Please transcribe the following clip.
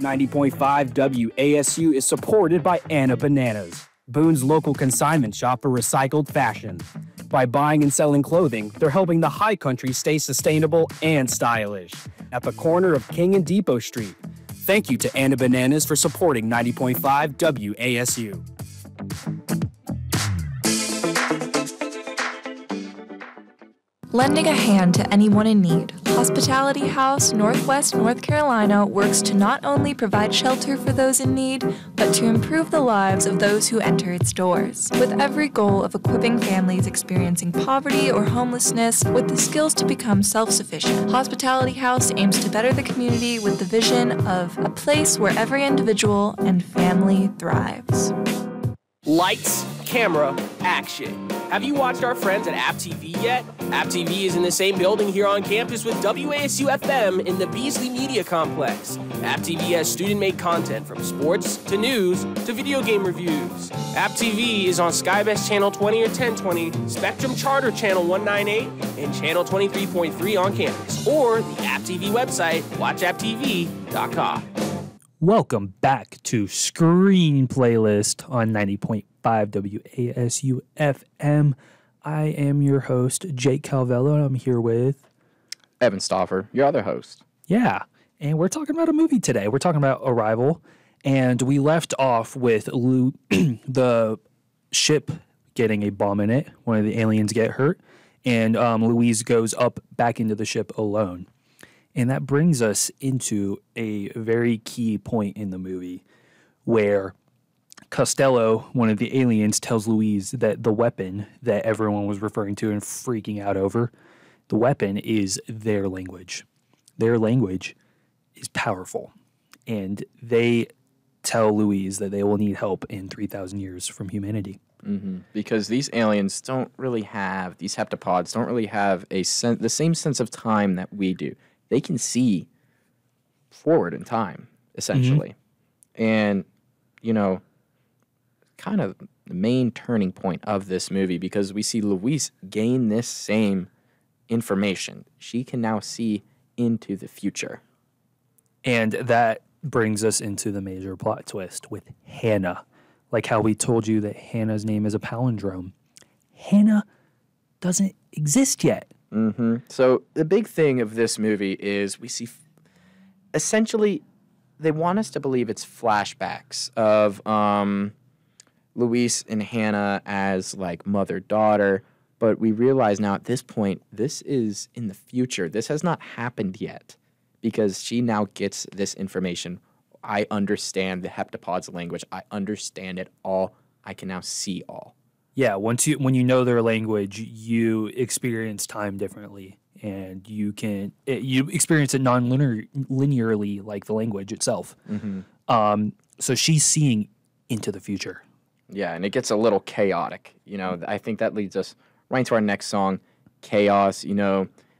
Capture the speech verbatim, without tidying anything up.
ninety point five W A S U is supported by Anna Bananas, Boone's local consignment shop for recycled fashion. By buying and selling clothing, they're helping the high country stay sustainable and stylish. At the corner of King and Depot Street. Thank you to Anna Bananas for supporting ninety point five W A S U. Lending a hand to anyone in need, Hospitality House, Northwest North Carolina works to not only provide shelter for those in need, but to improve the lives of those who enter its doors, with every goal of equipping families experiencing poverty or homelessness with the skills to become self-sufficient. Hospitality House aims to better the community with the vision of a place where every individual and family thrives. Lights, camera, action. Have you watched our friends at App T V yet? App T V is in the same building here on campus with W A S U F M in the Beasley Media Complex. App T V has student-made content from sports to news to video game reviews. App T V is on Skybest Channel twenty or ten twenty, Spectrum Charter Channel one ninety-eight, and Channel twenty-three point three on campus, or the App T V website, watch app t v dot com. Welcome back to Screen Playlist on ninety point five W A S U F M. I am your host, Jake Calvello, and I'm here with Evan Stauffer, your other host. Yeah, and we're talking about a movie today. We're talking about Arrival, and we left off with Lu- the ship getting a bomb in it. One of the aliens get hurt, and um, Louise goes up back into the ship alone. And that brings us into a very key point in the movie where Costello, one of the aliens, tells Louise that the weapon that everyone was referring to and freaking out over, the weapon is their language. Their language is powerful. And they tell Louise that they will need help in three thousand years from humanity. Mm-hmm. Because these aliens don't really have, these heptapods don't really have a sen- the same sense of time that we do. They can see forward in time, essentially. Mm-hmm. And, you know, kind of the main turning point of this movie, because we see Louise gain this same information. She can now see into the future. And that brings us into the major plot twist with Hannah. Like how we told you that Hannah's name is a palindrome. Hannah doesn't exist yet. Mm-hmm. So the big thing of this movie is we see, f- essentially, they want us to believe it's flashbacks of um, Louise and Hannah as like mother-daughter, but we realize now at this point, this is in the future. This has not happened yet because she now gets this information. I understand the heptapod's language. I understand it all. I can now see all. Yeah, once you when you know their language, you experience time differently, and you can it, you experience it non-linear linearly, like the language itself. Mm-hmm. Um, so she's seeing into the future. Yeah, and it gets a little chaotic. You know, I think that leads us right into our next song, Chaos. You know,